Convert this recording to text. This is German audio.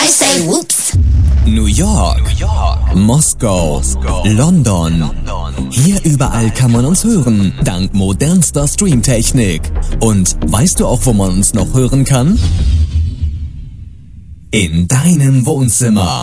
say whoops. New York, Moskau, London. Hier überall kann man uns hören, dank modernster Streamtechnik. Und weißt du auch, wo man uns noch hören kann? In deinem Wohnzimmer.